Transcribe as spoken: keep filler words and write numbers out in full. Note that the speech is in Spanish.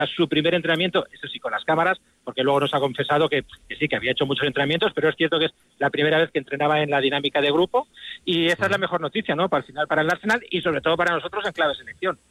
su primer entrenamiento, eso sí, con las cámaras, porque luego nos ha confesado que, que sí, que había hecho muchos entrenamientos, pero es cierto que es la primera vez que entrenaba en la dinámica de grupo, y esa es la mejor noticia, ¿no? Para el final, para el Arsenal y sobre todo para nosotros en clave selección.